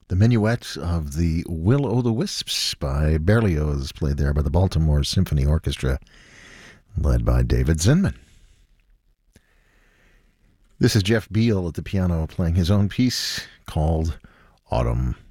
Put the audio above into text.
The Minuet of the Will-O'-the-Wisps by Berlioz, played there by the Baltimore Symphony Orchestra, led by David Zinman. This is Jeff Beal at the piano playing his own piece called Autumn